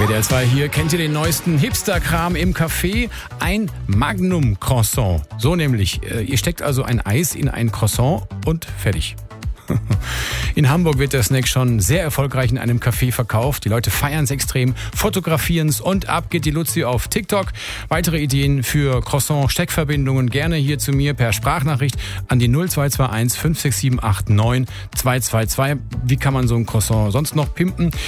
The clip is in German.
WDR 2 hier. Kennt ihr den neuesten Hipster-Kram im Café? Ein Magnum-Croissant. So nämlich. Ihr steckt also ein Eis in ein Croissant und fertig. In Hamburg wird der Snack schon sehr erfolgreich in einem Café verkauft. Die Leute feiern es extrem, fotografieren es und ab geht die Luzi auf TikTok. Weitere Ideen für Croissant-Steckverbindungen gerne hier zu mir per Sprachnachricht an die 0221 56789 222. Wie kann man so ein Croissant sonst noch pimpen?